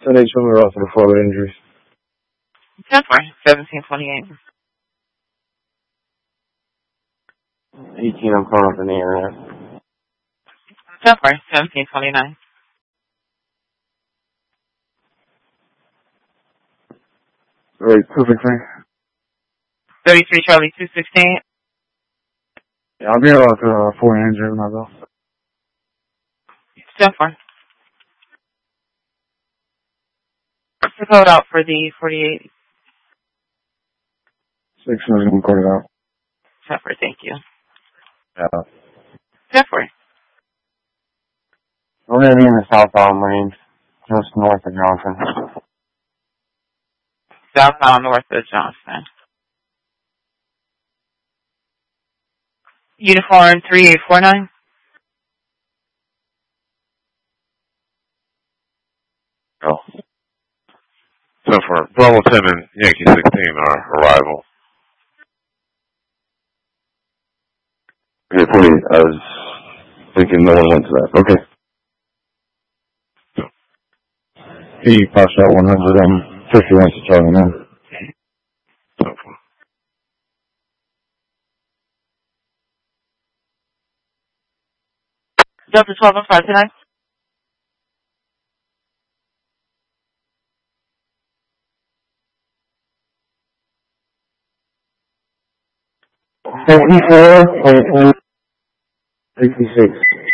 So they told me off for forward injuries. 1728. 18, I'm calling up in the area. 1729. Alright, perfect, thanks. 33 Charlie 216. Yeah, I'll be about 4 injuries myself. 10-4. What's the code out for the 48? 6 minutes, I'm called it out. 10-4, thank you. Yeah. 10-4. We're going to be in the southbound lane, just north of Johnson. Southbound north of Johnson. Uniform 3849. Oh. So for Bravo 10 and Yankee 16 are arrival. Okay, 48. I was thinking no one went to that. Okay. He passed out 150 wants to Charlie now. So for Delta 12 and 5 tonight. .4, 66.